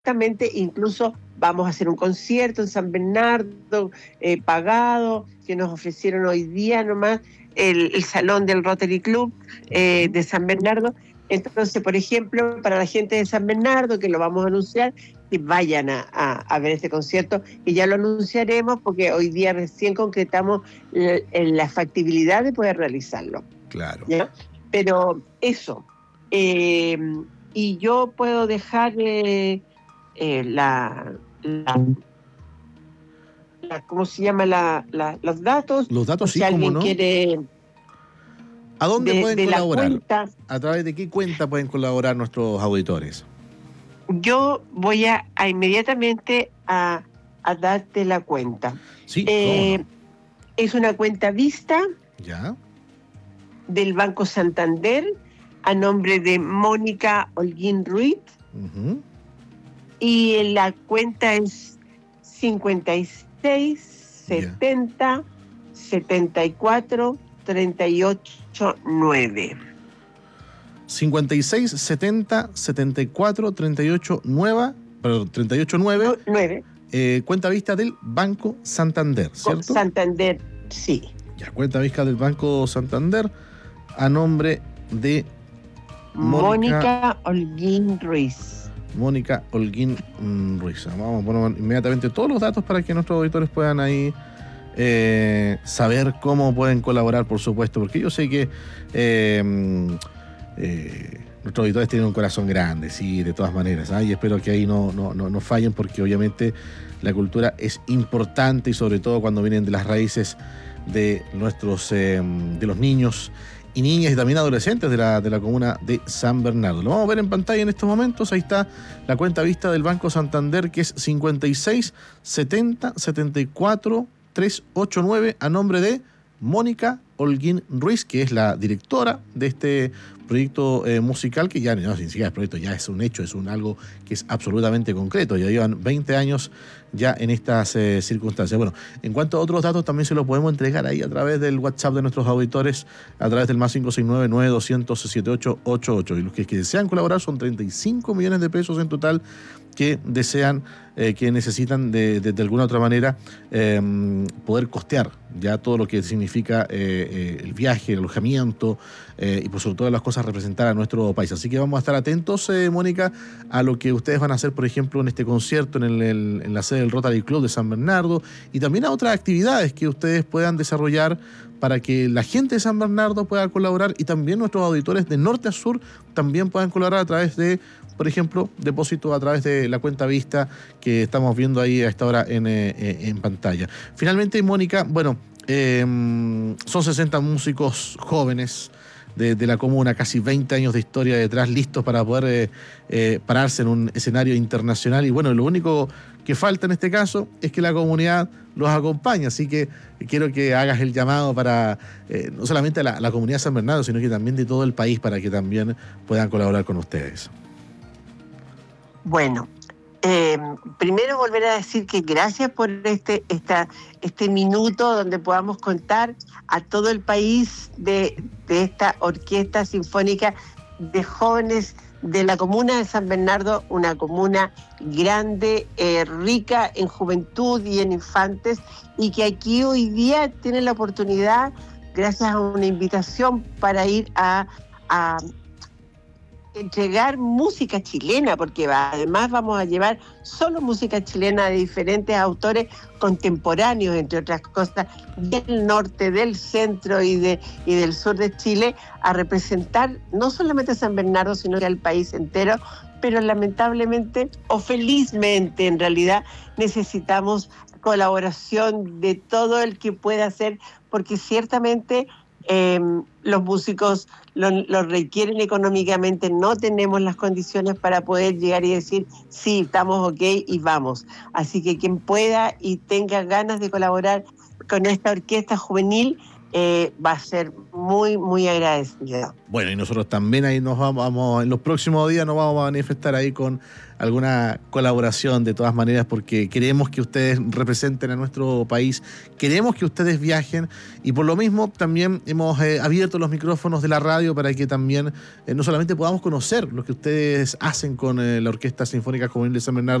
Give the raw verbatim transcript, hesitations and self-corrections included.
Exactamente, incluso vamos a hacer un concierto en San Bernardo, eh, pagado, que nos ofrecieron hoy día nomás el, el salón del Rotary Club eh, de San Bernardo. Entonces, por ejemplo, para la gente de San Bernardo, que lo vamos a anunciar, que vayan a, a, a ver este concierto, y ya lo anunciaremos porque hoy día recién concretamos la, la factibilidad de poder realizarlo. Claro. ¿Ya? Pero eso, eh, y yo puedo dejar... Eh, Eh, la, la, la, ¿cómo se llama? La, la, los datos. Los datos, por sí, si alguien cómo no. quiere. ¿A dónde de, pueden de colaborar? La cuenta, ¿A través de qué cuenta pueden colaborar nuestros auditores? Yo voy a, a inmediatamente a, a darte la cuenta. Sí, eh, cómo no. Es una cuenta vista Ya. del Banco Santander a nombre de Mónica Holguín Ruiz. Uh-huh. Y la cuenta es cincuenta y seis, setenta, yeah. setenta y cuatro, treinta y ocho, nueve. cincuenta y seis, setenta, setenta y cuatro, treinta y ocho, nueve, perdón, treinta y ocho, nueve. nueve. Eh, cuenta vista del Banco Santander, ¿cierto? Santander, sí. Ya, cuenta vista del Banco Santander a nombre de Mónica, Mónica Holguín Ruiz. Mónica Holguín Ruiz. Vamos a poner inmediatamente todos los datos para que nuestros auditores puedan ahí eh, saber cómo pueden colaborar, por supuesto, porque yo sé que eh, eh, nuestros auditores tienen un corazón grande, sí, de todas maneras, ¿eh? Y espero que ahí no, no, no, no fallen, porque obviamente la cultura es importante, y sobre todo cuando vienen de las raíces de nuestros eh, de los niños y niñas y también adolescentes de la, de la comuna de San Bernardo. Lo vamos a ver en pantalla en estos momentos. Ahí está la cuenta vista del Banco Santander, que es cincuenta y seis, setenta, setenta y cuatro, trescientos ochenta y nueve, a nombre de Mónica Holguín Ruiz, que es la directora de este proyecto eh, musical, que ya no, ni siquiera es proyecto, ya es un hecho, es un algo que es absolutamente concreto. Ya llevan veinte años ya en estas eh, circunstancias. Bueno, en cuanto a otros datos, también se los podemos entregar ahí a través del WhatsApp de nuestros auditores, a través del más cinco seis nueve, nueve dos cero cero, siete ocho ocho ocho. Y los que, que desean colaborar son treinta y cinco millones de pesos en total, que desean, eh, que necesitan de, de, de alguna otra manera eh, poder costear ya todo lo que significa eh, eh, el viaje, el alojamiento eh, y por sobre todas las cosas representar a nuestro país. Así que vamos a estar atentos, eh, Mónica, a lo que ustedes van a hacer, por ejemplo, en este concierto en, el, el, en la sede del Rotary Club de San Bernardo, y también a otras actividades que ustedes puedan desarrollar para que la gente de San Bernardo pueda colaborar, y también nuestros auditores de norte a sur también puedan colaborar a través de, por ejemplo, depósito a través de la cuenta vista que estamos viendo ahí a esta hora en, eh, en pantalla. Finalmente, Mónica, bueno, eh, son sesenta músicos jóvenes de, de la comuna, casi veinte años de historia detrás, listos para poder eh, eh, pararse en un escenario internacional, y bueno, lo único que falta en este caso es que la comunidad los acompañe. Así que quiero que hagas el llamado para eh, no solamente a la, la comunidad de San Bernardo, sino que también de todo el país, para que también puedan colaborar con ustedes. Bueno, eh, primero volver a decir que gracias por este, esta, este minuto donde podamos contar a todo el país de, de esta orquesta sinfónica de jóvenes de la comuna de San Bernardo, una comuna grande, eh, rica en juventud y en infantes, y que aquí hoy día tienen la oportunidad, gracias a una invitación, para ir a, a entregar música chilena, porque va, además vamos a llevar solo música chilena de diferentes autores contemporáneos, entre otras cosas, del norte, del centro y, de, y del sur de Chile, a representar no solamente a San Bernardo, sino que al país entero. Pero lamentablemente, o felizmente en realidad, necesitamos colaboración de todo el que pueda hacer, porque ciertamente eh, los músicos lo, lo requieren económicamente, no tenemos las condiciones para poder llegar y decir, sí, estamos ok y vamos. Así que quien pueda y tenga ganas de colaborar con esta orquesta juvenil, eh, va a ser muy, muy agradecido. Bueno, y nosotros también ahí nos vamos, vamos, en los próximos días nos vamos a manifestar ahí con alguna colaboración de todas maneras, porque queremos que ustedes representen a nuestro país, queremos que ustedes viajen, y por lo mismo también hemos eh, abierto los micrófonos de la radio para que también eh, no solamente podamos conocer lo que ustedes hacen con eh, la Orquesta Sinfónica Juvenil de San Bernardo,